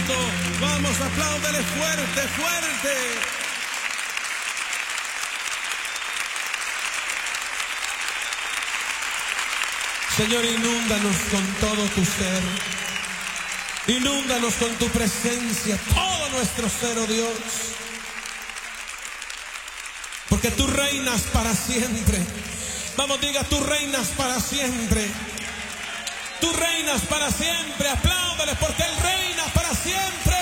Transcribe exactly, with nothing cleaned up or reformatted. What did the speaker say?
Santo. Vamos, apláudele fuerte, fuerte. Señor, inúndanos con todo tu ser. Inúndanos con tu presencia, todo nuestro ser, oh Dios. Porque tú reinas para siempre. Vamos, diga, tú reinas para siempre. Tú reinas para siempre. Apláudale porque Él reina para siempre.